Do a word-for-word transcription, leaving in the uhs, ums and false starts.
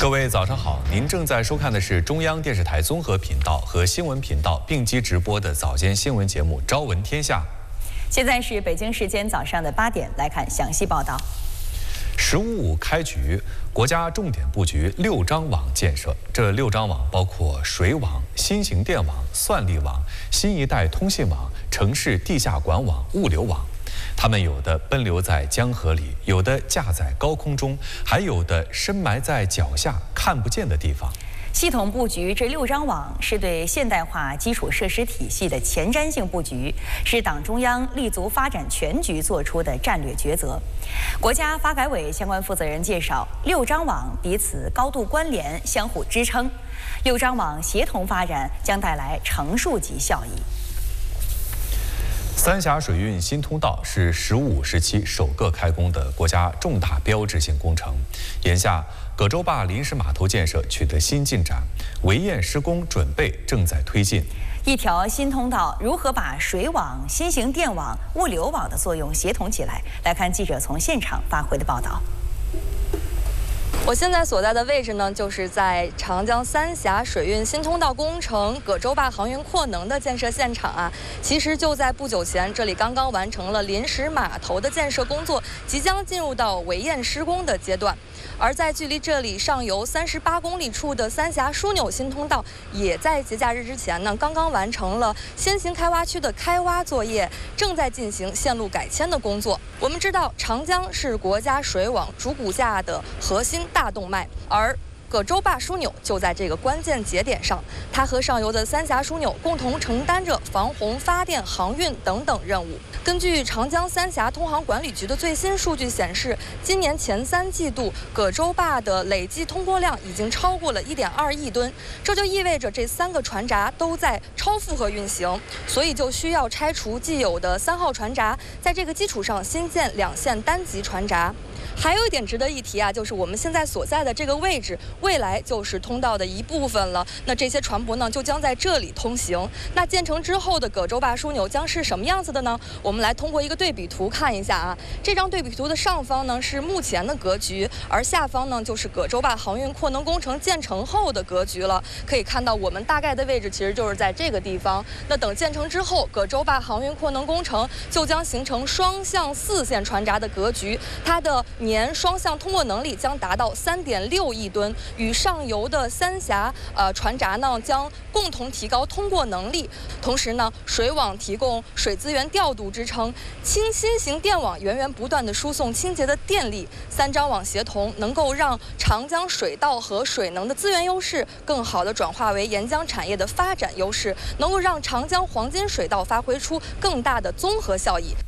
各位早上好，您正在收看的是中央电视台综合频道和新闻频道并机直播的早间新闻节目《朝闻天下》。 现在是北京时间早上的八点，来看详细报道。 十五五开局，国家重点布局六张网建设。这六张网包括水网、新型电网、算力网、新一代通信网、城市地下管网、物流网。它们有的奔流在江河里，有的架在高空中，还有的深埋在脚下看不见的地方。 系统布局这六张网是对现代化基础设施体系的前瞻性布局，是党中央立足发展全局做出的战略抉择。国家发改委相关负责人介绍，六张网彼此高度关联，相互支撑，六张网协同发展将带来乘数级效益。 三峡水运新通道是“十五五”时期首个开工的国家重大标志性工程。眼下，葛洲坝临时码头建设取得新进展，围堰施工准备正在推进。 一条新通道如何把水网、新型电网、物流网的作用协同起来？来看记者从现场发回的报道。 我现在所在的位置呢，就是在长江三峡水运新通道工程葛洲坝航运扩能的建设现场啊。其实就在不久前，这里刚刚完成了临时码头的建设工作，即将进入到围堰施工的阶段。而在距离这里上游三十八公里处的三峡枢纽新通道，也在节假日之前呢，刚刚完成了先行开挖区的开挖作业，正在进行线路改迁的工作。我们知道，长江是国家水网主骨架的核心大动脉，而葛洲坝枢纽就在这个关键节点上，它和上游的三峡枢纽共同承担着防洪、发电、航运等等任务。根据长江三峡通航管理局的最新数据显示，今年前三季度葛洲坝的累计通过量已经超过了 一点二亿吨，这就意味着这三个船闸都在超负荷运行，所以就需要拆除既有的三号船闸，在这个基础上新建两线单级船闸。还有一点值得一提啊，就是我们现在所在的这个位置，未来就是通道的一部分了。那这些船舶呢，就将在这里通行。那建成之后的葛洲坝枢纽将是什么样子的呢？我们来通过一个对比图看一下啊。这张对比图的上方呢是目前的格局，而下方呢就是葛洲坝航运扩能工程建成后的格局了。可以看到，我们大概的位置其实就是在这个地方。那等建成之后，葛洲坝航运扩能工程就将形成双向四线船闸的格局，它的年双向通过能力将达到三点六亿吨，与上游的三峡呃船闸呢将共同提高通过能力。同时呢，水网提供水资源调度支撑，轻新型电网源源不断的输送清洁的电力，三张网协同能够让长江水道和水能的资源优势更好的转化为沿江产业的发展优势，能够让长江黄金水道发挥出更大的综合效益。